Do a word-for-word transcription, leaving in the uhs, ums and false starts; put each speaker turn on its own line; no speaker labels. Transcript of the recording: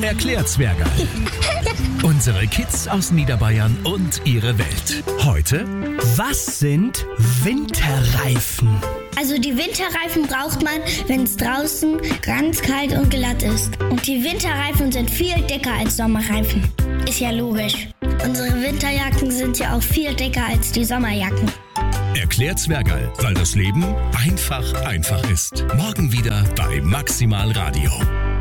Erklärt Zwergerl. Unsere Kids aus Niederbayern und ihre Welt. Heute:
Was sind Winterreifen?
Also die Winterreifen braucht man, wenn es draußen ganz kalt und glatt ist. Und die Winterreifen sind viel dicker als Sommerreifen. Ist ja logisch. Unsere Winterjacken sind ja auch viel dicker als die Sommerjacken.
Erklärt Zwergerl, weil das Leben einfach einfach ist. Morgen wieder bei Maximal Radio.